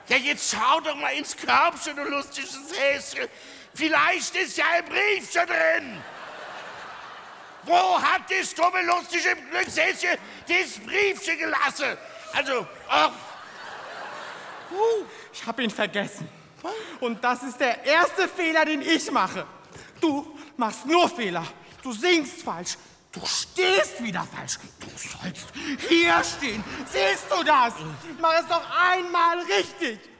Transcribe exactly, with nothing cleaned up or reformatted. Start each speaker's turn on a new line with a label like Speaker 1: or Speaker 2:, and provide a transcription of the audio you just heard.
Speaker 1: Ja, jetzt schau doch mal ins Körbchen, du lustiges Häschen. Vielleicht ist ja ein Briefchen drin. Wo hat das dumme, lustige Glückshäschen das Briefchen gelassen? Also, ach.
Speaker 2: Uh, ich hab ihn vergessen. Und das ist der erste Fehler, den ich mache. Du machst nur Fehler. Du singst falsch. Du stehst wieder falsch. Du sollst hier stehen. Siehst du das? Mach es doch einmal richtig.